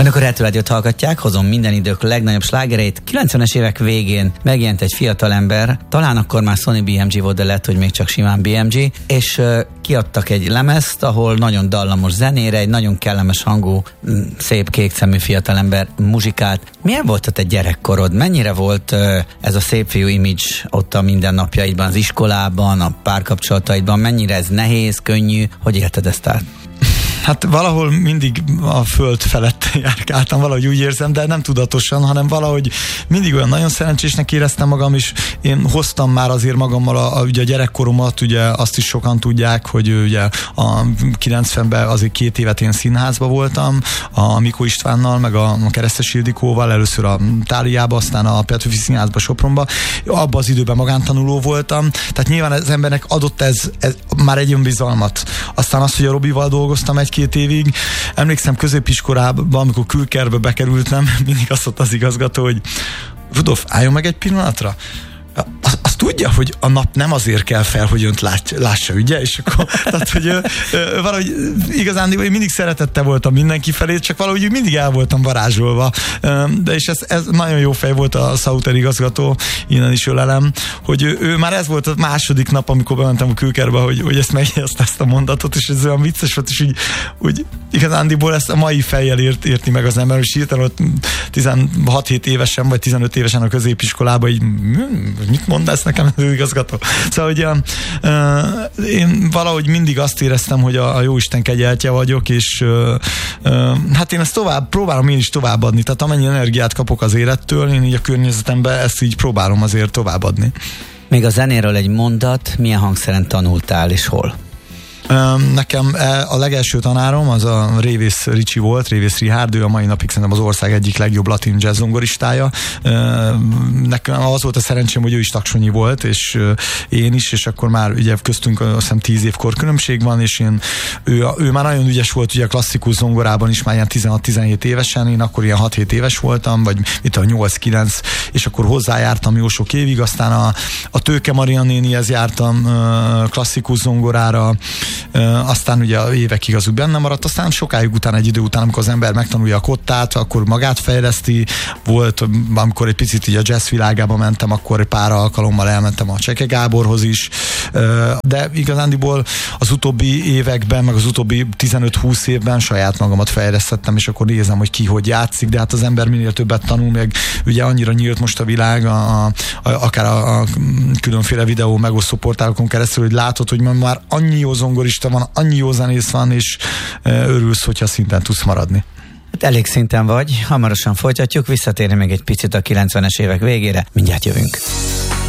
Önök a Retro Rádiót hallgatják, hozom minden idők legnagyobb slágereit. 90-es évek végén megjelent egy fiatalember, talán akkor már Sony BMG volt, de lehet, hogy még csak simán BMG, és kiadtak egy lemezt, ahol nagyon dallamos zenére, egy nagyon kellemes hangú, szép kék szemű fiatalember muzsikált. Milyen volt ott egy gyerekkorod? Mennyire volt ez a szép fiú image ott a mindennapjaidban, az iskolában, a párkapcsolataidban? Mennyire ez nehéz, könnyű? Hogy élted ezt át? Hát valahol mindig a föld felett járkáltam, valahogy úgy érzem, de nem tudatosan, hanem valahogy mindig olyan nagyon szerencsésnek éreztem magam, és én hoztam már azért magammal ugye a gyerekkoromat, ugye azt is sokan tudják, hogy ugye a 90-ben azért 2 évet én színházba voltam, a Mikó Istvánnal, meg a Keresztes Ildikóval, először a Táliába, aztán a Petőfi Színházba, Sopronba. Abban az időben magántanuló voltam, tehát nyilván az embernek adott ez már egy önbizalmat. Aztán az, hogy a Robival dolgoztam 1-2 évig. Emlékszem középiskolában, amikor külkerbe bekerültem, mindig azt mondta az igazgató, hogy Rudolf, álljon meg egy pillanatra. Azt tudja, hogy a nap nem azért kell fel, hogy önt lássa, ugye? És akkor, tehát, hogy valahogy igazán én mindig szeretettel voltam mindenki felé, csak valahogy mindig el voltam varázsolva. De és ez nagyon jó fej volt a Sauter igazgató, innen is ölelem, hogy ő már ez volt a második nap, amikor bementem a külkerbe, hogy ezt megjegyezte ezt a mondatot, és ez olyan vicces volt, és úgy igazándiból ezt a mai fejjel érti meg az ember, és hirtelen ott 16-7 évesen, vagy 15 évesen a középiskolában így mit mondasz nekem az igazgató? Szóval ugye én valahogy mindig azt éreztem, hogy a Jóisten kegyeltje vagyok, és hát én ezt próbálom én is továbbadni, tehát amennyi energiát kapok az élettől, én így a környezetemben ezt így próbálom azért továbbadni. Még a zenéről egy mondat, milyen hangszeren tanultál és hol? Nekem a legelső tanárom az a Révész Ricsi volt, Révész Richárd, ő a mai napig szerintem az ország egyik legjobb latin jazz zongoristája. Nekem az volt a szerencsém, hogy ő is taksonyi volt, és én is, és akkor már ugye köztünk azt hiszem 10 év korkülönbség van, és ő már nagyon ügyes volt ugye a klasszikus zongorában is, már ilyen 16-17 évesen, én akkor ilyen 6-7 éves voltam, vagy itt a 8-9, és akkor hozzájártam jó sok évig, aztán a Tőke Maria nénihez jártam klasszikus zongorára, aztán ugye évekig az úgy benne maradt, aztán sokáig után, egy idő után, amikor az ember megtanulja a kottát, akkor magát fejleszti. Volt, amikor egy picit így a jazz világába mentem, akkor pár alkalommal elmentem a Cseke Gáborhoz is, de igazándiból az utóbbi években, meg az utóbbi 15-20 évben saját magamat fejlesztettem, és akkor nézem, hogy ki hogy játszik, de hát az ember minél többet tanul, meg ugye annyira nyílt most a világ, akár a különféle videó megosztó portálokon keresztül, hogy látod, hogy már annyi jó zongorista van, annyi jó zenész van, és örülsz, hogyha szinten tudsz maradni. Hát elég szinten vagy, hamarosan folytatjuk, visszatérni még egy picit a 90-es évek végére, mindjárt jövünk.